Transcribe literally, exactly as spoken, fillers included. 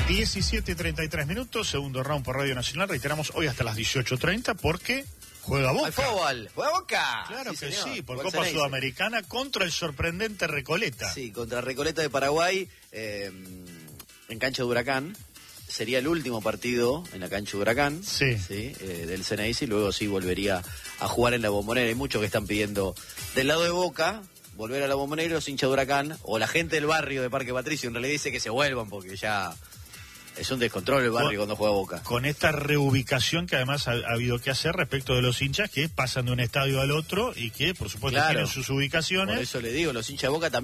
diecisiete y treinta y tres minutos, segundo round por Radio Nacional. Reiteramos, hoy hasta las dieciocho treinta porque juega Boca. ¡Al fútbol! ¡Juega Boca! Claro sí, que señor. sí, por Gol Copa Ceneice. Sudamericana contra el sorprendente Recoleta. Sí, contra Recoleta de Paraguay, eh, en cancha de Huracán. Sería el último partido en la cancha de Huracán, Sí. ¿sí? Eh, del Ceneice, y luego sí volvería a jugar en la Bombonera. Hay muchos que están pidiendo del lado de Boca volver a la Bombonera, los hinchas de Huracán, o la gente del barrio de Parque Patricio, en realidad dice que se vuelvan porque ya es un descontrol el barrio Con- cuando juega Boca. Con esta reubicación que además ha, ha habido que hacer respecto de los hinchas que pasan de un estadio al otro y que por supuesto Claro. tienen sus ubicaciones. Por eso le digo, los hinchas de Boca también